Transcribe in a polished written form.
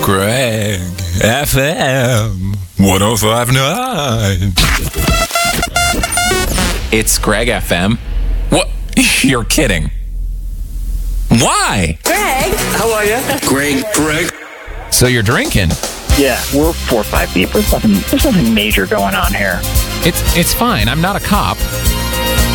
Greg FM 1059. It's Greg FM. What? You're kidding. Why? Greg. How are you? Greg. So you're drinking? Yeah, we're 4 or 5 deep. There's nothing major going on here. It's fine. I'm not a cop.